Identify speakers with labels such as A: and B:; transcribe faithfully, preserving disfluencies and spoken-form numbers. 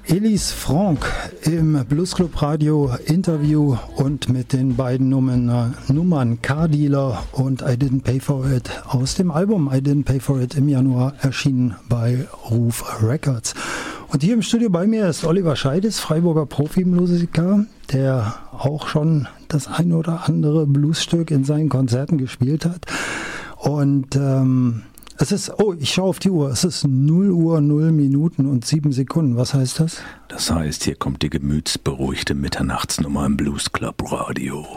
A: Elise Franck im Bluesclub Radio Interview und mit den beiden Nummern, Nummern Car Dealer und I Didn't Pay For It aus dem Album I Didn't Pay For It im Januar erschienen bei Ruf Records. Und hier im Studio bei mir ist Oliver Scheides, Freiburger Profimusiker, der auch schon das ein oder andere Bluesstück in seinen Konzerten gespielt hat. Und ähm, es ist, oh, ich schaue auf die Uhr, es ist null Uhr, null Minuten und sieben Sekunden. Was heißt das?
B: Das heißt, hier kommt die gemütsberuhigte Mitternachtsnummer im Bluesclub Radio.